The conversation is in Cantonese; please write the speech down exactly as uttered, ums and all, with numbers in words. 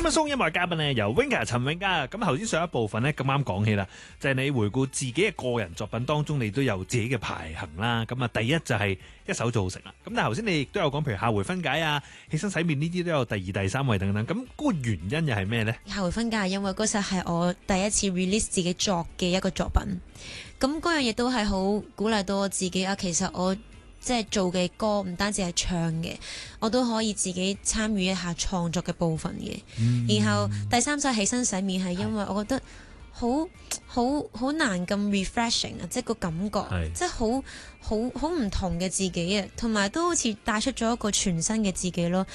今日送音樂嘉賓咧，由 Winka 陳永嘉。咁頭先上一部分咧，咁啱講起啦，就係、是、你回顧自己嘅個人作品當中，你都有自己嘅排行啦。咁啊，第一就係一手造成啦。咁但係頭先你亦都有講，譬如下回分解啊、起身洗面呢啲都有第二、第三位等等。咁嗰個原因又係咩呢？ 下回分解係因為嗰時係我第一次 release 自己作嘅一個作品，咁嗰樣嘢都係好鼓勵到我自己啊。其實我即係做嘅歌唔單止係唱嘅，我都可以自己參與一下創作嘅部分嘅。嗯、然後第三首起身洗面係因為我覺得好好好難咁 refreshing 啊，即係個感覺，即係好好好唔同嘅自己啊，同埋都好似帶出咗一個全新嘅自己咯。